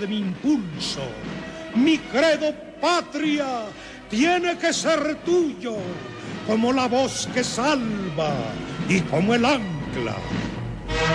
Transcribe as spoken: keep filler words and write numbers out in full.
de mi impulso. Mi credo patria tiene que ser tuyo, como la voz que salva y como el ancla